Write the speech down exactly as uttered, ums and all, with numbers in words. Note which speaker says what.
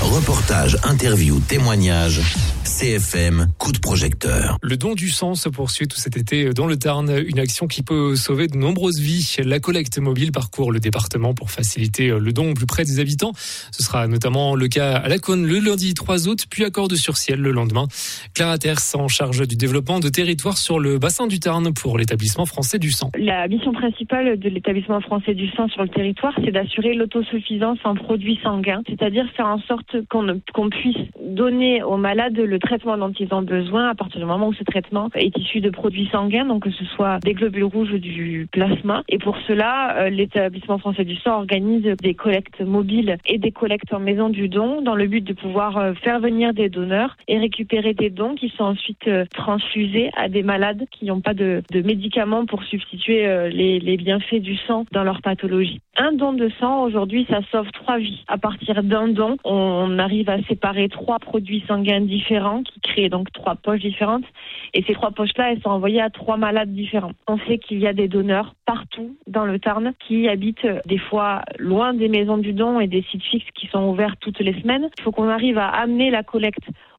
Speaker 1: Reportages, interviews, témoignages. C F M, coup de projecteur.
Speaker 2: Le don du sang se poursuit tout cet été dans le Tarn, une action qui peut sauver de nombreuses vies. La collecte mobile parcourt le département pour faciliter le don au plus près des habitants. Ce sera notamment le cas à Laconne le lundi trois août, puis à Cordes-sur-Ciel le lendemain. Clara Terce, en charge du développement de territoire sur le bassin du Tarn pour l'établissement français du sang.
Speaker 3: La mission principale de l'établissement français du sang sur le territoire, c'est d'assurer l'autosuffisance en produits sanguins, c'est-à-dire faire en sorte qu'on, qu'on puisse donner aux malades le traitement dont ils ont besoin à partir du moment où ce traitement est issu de produits sanguins, donc que ce soit des globules rouges ou du plasma. Et pour cela, euh, l'établissement français du sang organise des collectes mobiles et des collectes en maison du don dans le but de pouvoir euh, faire venir des donneurs et récupérer des dons qui sont ensuite euh, transfusés à des malades qui n'ont pas de, de médicaments pour substituer euh, les, les bienfaits du sang dans leur pathologie. Un don de sang, aujourd'hui, ça sauve trois vies. À partir d'un don, on arrive à séparer trois produits sanguins différents qui créent donc trois poches différentes. Et ces trois poches-là, elles sont envoyées à trois malades différents. On sait qu'il y a des donneurs partout dans le Tarn qui habitent des fois loin des maisons du don et des sites fixes qui sont ouverts toutes les semaines. Il faut qu'on arrive à amener la collecte